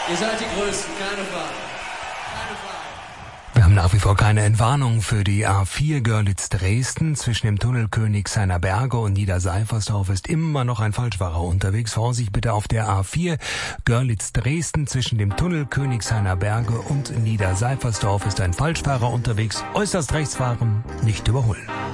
Ihr seid die Größten, keine Frage. Keine Frage. Wir haben nach wie vor keine Entwarnung für die A4 Görlitz-Dresden. Zwischen dem Tunnel Königshainer Berge und Niederseifersdorf ist immer noch ein Falschfahrer unterwegs. Vorsicht bitte auf der A4 Görlitz-Dresden. Zwischen dem Tunnel Königshainer Berge und Niederseifersdorf ist ein Falschfahrer unterwegs. Äußerst rechts fahren, nicht überholen.